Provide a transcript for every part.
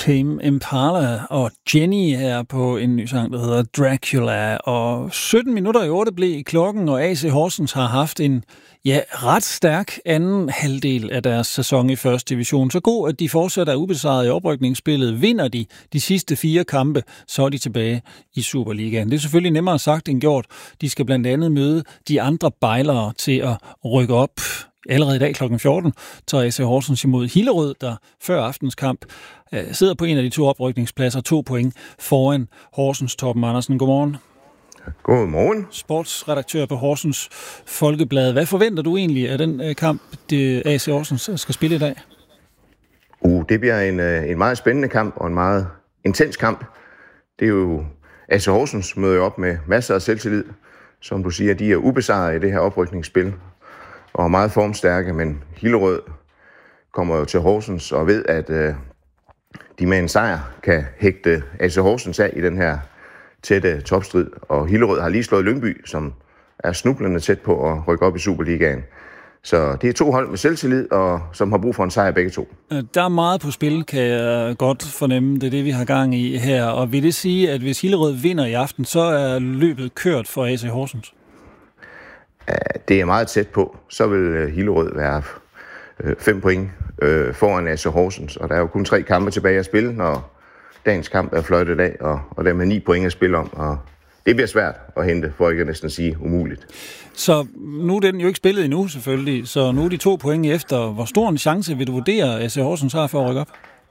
Tame Impala og Jenny her på en ny sang, der hedder Dracula. Og 17 minutter i 8 blev klokken, og AC Horsens har haft en ret stærk anden halvdel af deres sæson i første division. Så god, at de fortsat er ubesejret i oprykningsspillet. Vinder de sidste 4 kampe, så er de tilbage i Superligaen. Det er selvfølgelig nemmere sagt end gjort. De skal blandt andet møde de andre bejlere til at rykke op. Allerede i dag kl. 14 tager AC Horsens imod Hillerød, der før aftens kamp sidder på en af de 2 oprykningspladser, 2 point foran Horsens. Torben Andersen, godmorgen. Godmorgen. Sportsredaktør på Horsens Folkeblad. Hvad forventer du egentlig af den kamp, AC Horsens skal spille i dag? Det bliver en meget spændende kamp og en meget intens kamp. Det er jo AC Horsens møder op med masser af selvtillid. Som du siger, de er ubesejret i det her oprykningsspil og meget formstærke, men Hillerød kommer jo til Horsens og ved, at de med en sejr kan hægte AC Horsens af i den her tætte topstrid. Og Hillerød har lige slået Lyngby, som er snublende tæt på at rykke op i Superligaen. Så det er 2 hold med selvtillid, og som har brug for en sejr begge 2. Der er meget på spil, kan jeg godt fornemme. Det er det, vi har gang i her. Og vil det sige, at hvis Hillerød vinder i aften, så er løbet kørt for AC Horsens? Det er meget tæt på. Så vil Hillerød være 5 point foran AC Horsens. Og der er jo kun 3 kampe tilbage at spille, når dagens kamp er fløjtet af, og der er med 9 point at spille om. Og det bliver svært at hente, for ikke at næsten sige umuligt. Så nu er den jo ikke spillet endnu, selvfølgelig. Så nu er de 2 point efter. Hvor stor en chance vil du vurdere, AC Horsens har for at rykke op?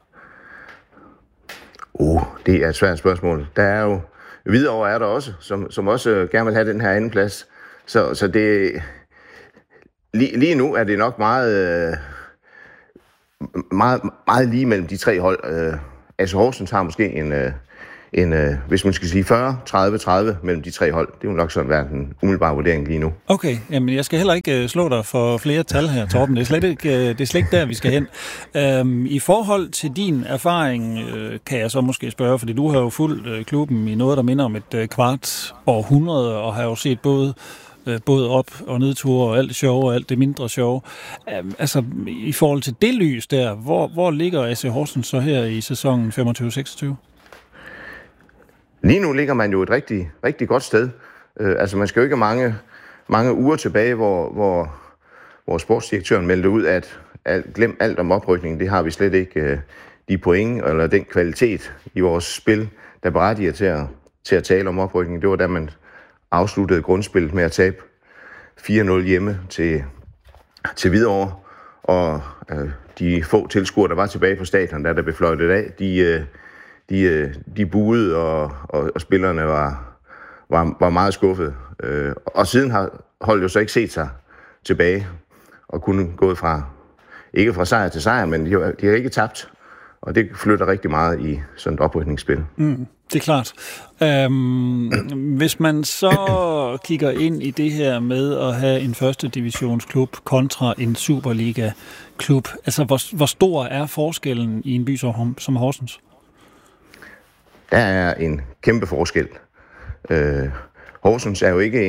Det er et svært spørgsmål. Der er jo Hvidovre er der også, som også gerne vil have den her anden plads. Så det lige nu er det nok meget lige mellem de 3 hold. AC Horsens har måske en hvis man skal sige 40-30-30 mellem de 3 hold. Det er jo nok sådan været en umiddelbar vurdering lige nu. Okay, jamen jeg skal heller ikke slå dig for flere tal her, Torben. Det er slet ikke der, vi skal hen. I forhold til din erfaring, kan jeg så måske spørge, fordi du har jo fulgt klubben i noget, der minder om et kvart århundrede, og har jo set både op- og nedture og alt det sjove og alt det mindre sjove. Altså, i forhold til det lys der, hvor ligger AC Horsens så her i sæsonen 25-26? Lige nu ligger man jo et rigtig, rigtig godt sted. Altså, man skal jo ikke mange uger tilbage, hvor sportsdirektøren meldte ud, at glem alt om oprykning. Det har vi slet ikke de point eller den kvalitet i vores spil, der berettiger til at tale om oprykning. Det var da man afsluttede grundspillet med at tabe 4-0 hjemme til Hvidovre, og de få tilskuere, der var tilbage på stadion, der blev fløjtet af, de buede, og spillerne var meget skuffede. Og siden har holdet jo så ikke set sig tilbage, og kunne gået ikke fra sejr til sejr, men de har ikke tabt. Og det flytter rigtig meget i sådan et oprykningsspil. Det er klart. Hvis man så kigger ind i det her med at have en første divisionsklub kontra en Superliga-klub, altså hvor stor er forskellen i en by som Horsens? Der er en kæmpe forskel. Horsens er jo ikke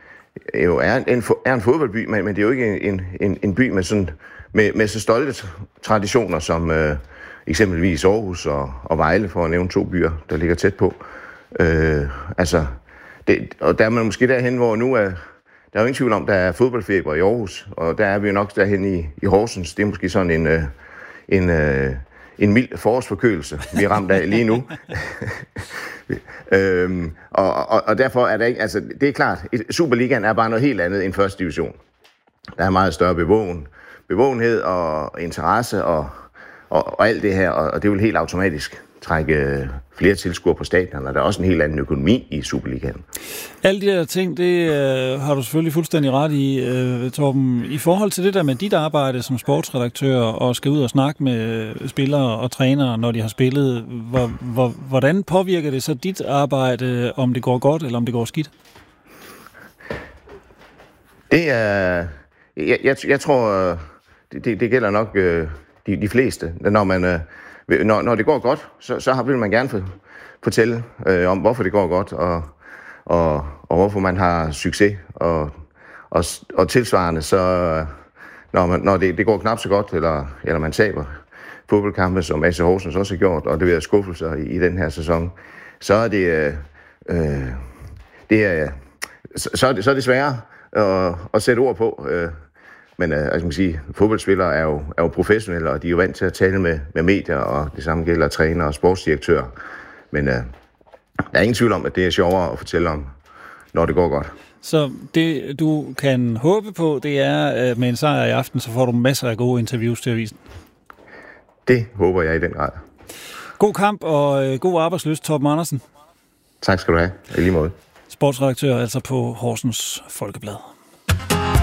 en fodboldby, men det er jo ikke en by med så stolte traditioner som eksempelvis Aarhus og Vejle, for at nævne 2 byer, der ligger tæt på. Og der er man måske derhen, hvor nu der er jo ingen tvivl om, der er fodboldfeber i Aarhus, og der er vi jo nok derhen i Horsens. Det er måske sådan en mild forårsforkølelse, vi er ramt af lige nu. Og derfor er der ikke, altså det er klart, Superligaen er bare noget helt andet end første division. Der er meget større bevågenhed og interesse og alt det her, og det vil helt automatisk trække flere tilskuere på stadion, og der er også en helt anden økonomi i Superligaen. Alle de der ting, det har du selvfølgelig fuldstændig ret i, Torben. I forhold til det der med dit arbejde som sportsredaktør, og skal ud og snakke med spillere og trænere, når de har spillet, hvordan påvirker det så dit arbejde, om det går godt, eller om det går skidt? Det er... Jeg tror, det gælder nok de fleste. Når det går godt, så vil man gerne fortælle om, hvorfor det går godt, og hvorfor man har succes. Og tilsvarende, så når det går knap så godt, eller man taber fodboldkampe, som AC Horsens også har gjort, og det vil være skuffelser i den her sæson, så er det sværere at sætte ord på. Men altså man sige, fodboldspillere er jo professionelle, og de er jo vant til at tale med medier, og det samme gælder træner og sportsdirektør. Men der er ingen tvivl om, at det er sjovere at fortælle om, når det går godt. Så det, du kan håbe på, det er, at med en sejr i aften, så får du masser af gode interviews til avisen. Det håber jeg i den grad. God kamp og god arbejdslyst, Torben Andersen. Tak skal du have. I lige måde. Sportsredaktør altså på Horsens Folkeblad.